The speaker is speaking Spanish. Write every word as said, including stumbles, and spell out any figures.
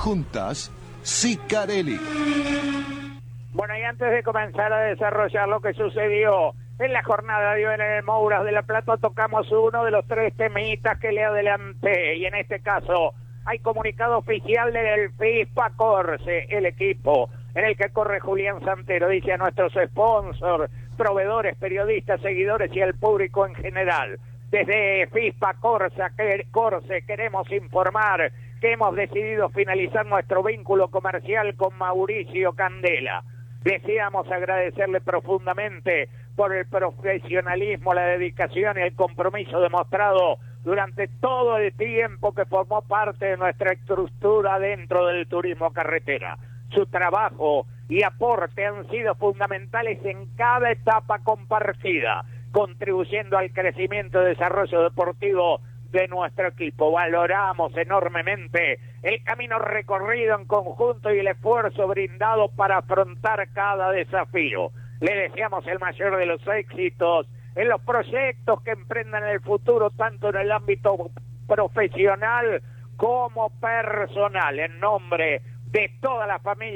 Juntas, Sicarelli. Bueno, y antes de comenzar a desarrollar lo que sucedió en la jornada de hoy en el Mouras de la Plata, tocamos uno de los tres temitas que le adelanté, y en este caso hay comunicado oficial del FISPA Corse, el equipo en el que corre Julián Santero. Dice a nuestros sponsors, proveedores, periodistas, seguidores y al público en general: desde FISPA Corse, Corse queremos informar que hemos decidido finalizar nuestro vínculo comercial con Mauricio Candela. Deseamos agradecerle profundamente por el profesionalismo, la dedicación y el compromiso demostrado durante todo el tiempo que formó parte de nuestra estructura dentro del turismo carretera. Su trabajo y aporte han sido fundamentales en cada etapa compartida, contribuyendo al crecimiento y desarrollo deportivo de nuestro equipo. Valoramos enormemente el camino recorrido en conjunto y el esfuerzo brindado para afrontar cada desafío. Le deseamos el mayor de los éxitos en los proyectos que emprendan en el futuro, tanto en el ámbito profesional como personal. En nombre de toda la familia